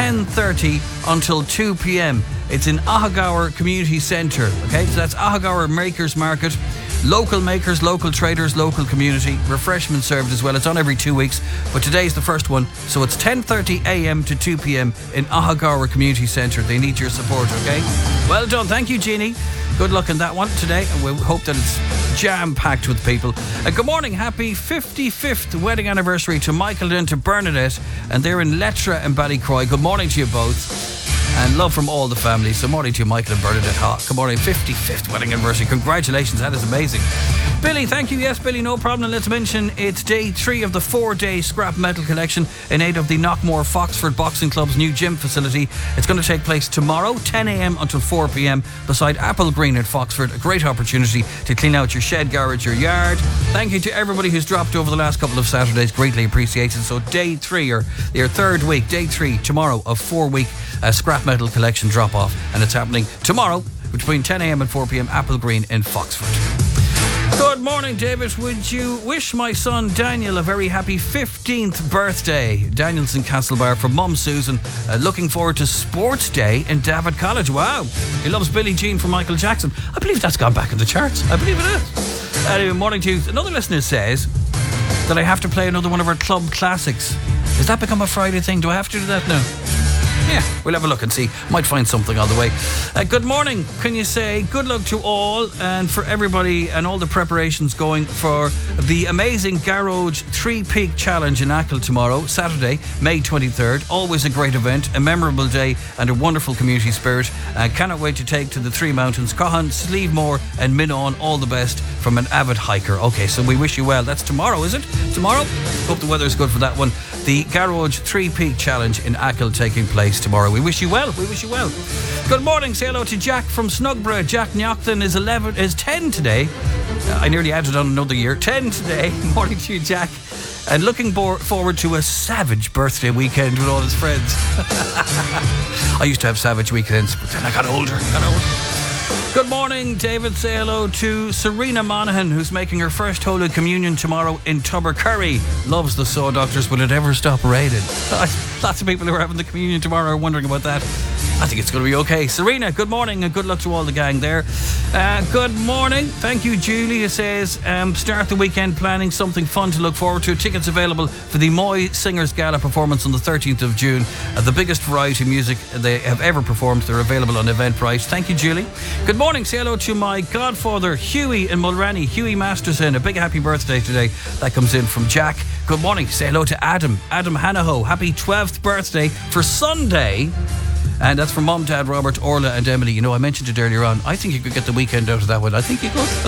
10:30 until 2 p.m. It's in Ahagower Community Centre. Okay, so that's Ahagower Makers Market. Local makers, local traders, local community. Refreshment served as well. It's on every 2 weeks, but today's the first one. So it's 10:30 a.m. to 2 p.m. in Ahagower Community Centre. They need your support, okay? Well done. Thank you, Jeannie. Good luck in that one today, and we hope that it's jam-packed with people. Good morning. Happy 55th wedding anniversary to Michael and to Bernadette, and they're in Lettra and Ballycroy. Good morning to you both. And love from all the families. So morning to you, Michael and Bernadette. Good morning, 55th wedding anniversary. Congratulations, that is amazing. Billy, thank you. Yes, Billy, no problem. Let's mention it's day 3 of the 4-day scrap metal collection in aid of the Knockmore Foxford Boxing Club's new gym facility. It's going to take place tomorrow, 10 a.m. until 4 p.m. beside Apple Green at Foxford. A great opportunity to clean out your shed, garage, your yard. Thank you to everybody who's dropped over the last couple of Saturdays. Greatly appreciated. So day 3, or your third week, day 3, tomorrow of 4-week scrap metal collection drop off, and it's happening tomorrow between 10 a.m. and 4 p.m. Apple Green in Foxford. Good morning, David. Would you wish my son Daniel a very happy 15th birthday? Daniel's in Castlebar from Mum Susan. Looking forward to Sports Day in David College. Wow. He loves Billie Jean from Michael Jackson. I believe that's gone back in the charts. I believe it is. Anyway, morning to you. Another listener says that I have to play another one of our club classics. Has that become a Friday thing? Do I have to do that now? Yeah, we'll have a look and see. Might find something on the way. Good morning. Can you say good luck to all and for everybody and all the preparations going for the amazing Garage 3 Peak Challenge in Achill tomorrow, Saturday, May 23rd. Always a great event, a memorable day and a wonderful community spirit. Cannot wait to take to the 3 mountains, Cohan, Slievemore and Minnon. All the best from an avid hiker. Okay, so we wish you well. That's tomorrow, is it? Tomorrow? Hope the weather's good for that one. The Garage 3 Peak Challenge in Achill taking place tomorrow. We wish you well. We wish you well. Good morning. Say hello to Jack from Snugborough. Jack Nyochton is 10 today. I nearly added on another year. 10 today. Morning to you, Jack. And looking forward to a savage birthday weekend with all his friends. I used to have savage weekends, but then I got older. Good morning, David. Say hello to Serena Monaghan, who's making her first Holy Communion tomorrow in Tubbercurry. Loves the Saw Doctors. Will it ever stop raining? Lots of people who are having the communion tomorrow are wondering about that. I think it's going to be okay. Serena, good morning and good luck to all the gang there. Good morning. Thank you, Julie. It says, start the weekend planning something fun to look forward to. Tickets available for the Moy Singers Gala performance on the 13th of June. The biggest variety of music they have ever performed. They're available on Eventbrite. Thank you, Julie. Good morning. Say hello to my godfather, Hughie in Mulranny. Hughie Masterson. A big happy birthday today. That comes in from Jack. Good morning. Say hello to Adam Hanaho. Happy 12th birthday for Sunday. And that's from Mum, Dad, Robert, Orla and Emily. You know, I mentioned it earlier on. I think you could get the weekend out of that one. I think you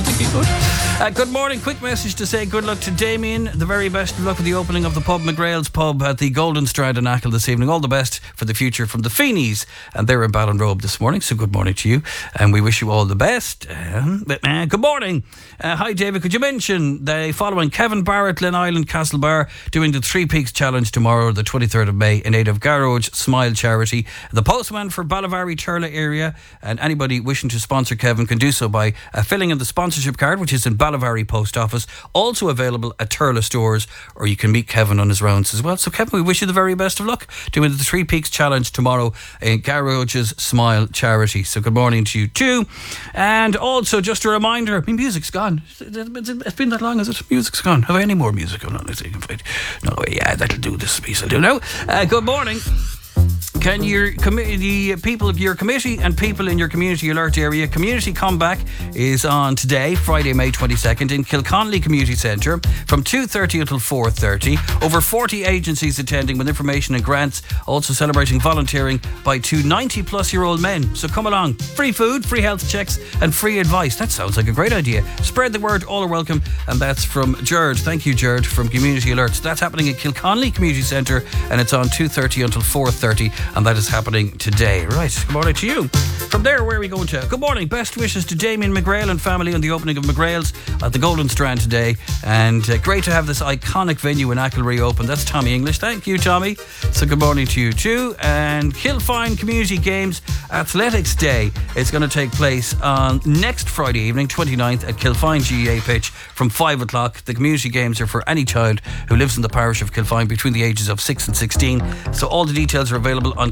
could. Good morning. Quick message to say good luck to Damien. The very best of luck with the opening of the pub, McGrail's Pub at the Golden Strand in Achill this evening. All the best for the future from the Feeneys. And they're in Ballinrobe this morning. So good morning to you. And we wish you all the best. Good morning. Hi, David. Could you mention the following? Kevin Barrett, Glen Island, Castlebar, doing the 3 Peaks Challenge tomorrow, the 23rd of May, in aid of Garage Smile Charity. The postman for Ballavary, Turla area, and anybody wishing to sponsor Kevin can do so by filling in the sponsorship card, which is in Ballavary Post Office, also available at Turla stores, or you can meet Kevin on his rounds as well. So Kevin, we wish you the very best of luck doing the 3 Peaks Challenge tomorrow in Garage's Smile Charity. So good morning to you too. And also just a reminder, I mean, music's gone. It's been that long, is it? Music's gone. Have I any more music? No, yeah, that'll do. This piece will do now. Good morning. Can the people of your committee and people in your community alert area, Community Comeback is on today, Friday, May 22nd, in Kilconnelly Community Centre from 2:30 until 4:30. Over 40 agencies attending with information and grants, also celebrating volunteering by 2 90-plus-year-old men. So come along. Free food, free health checks and free advice. That sounds like a great idea. Spread the word, all are welcome. And that's from Gerd. Thank you, Gerd, from Community Alerts. That's happening at Kilconnelly Community Centre and it's on 2:30 until 4:30. And that is happening today. Right, good morning to you. From there, where are we going to? Good morning. Best wishes to Damien McGrail and family on the opening of McGrail's at the Golden Strand today. And great to have this iconic venue in Achill reopened. That's Tommy English. Thank you, Tommy. So good morning to you too. And Kilfine Community Games Athletics Day is going to take place on next Friday evening, 29th, at Kilfine GEA pitch from 5 o'clock. The community games are for any child who lives in the parish of Kilfine between the ages of 6 and 16. So all the details are available